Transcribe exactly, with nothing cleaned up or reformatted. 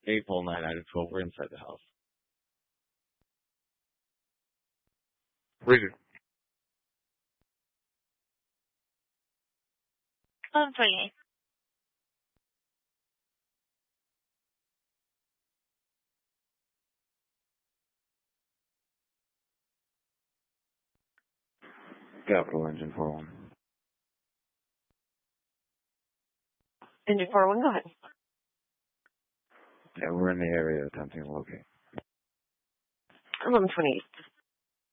April nine out of twelve. We're inside the house. Bridget. eleven twenty-eight. Capital Engine four one. Engine four one, go ahead. Yeah, we're in the area attempting to locate. eleven twenty-eight.